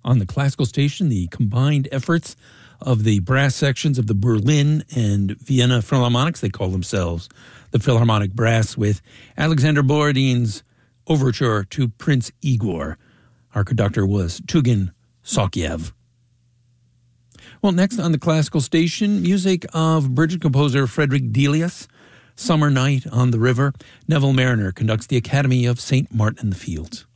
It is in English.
On the classical station, the combined efforts of the brass sections of the Berlin and Vienna Philharmonics. They call themselves the Philharmonic Brass, with Alexander Borodin's overture to Prince Igor. Our conductor was Tugin Sokiev. Well, next on the classical station, music of British composer Frederick Delius, Summer Night on the River. Neville Marriner conducts the Academy of St. Martin in the Fields.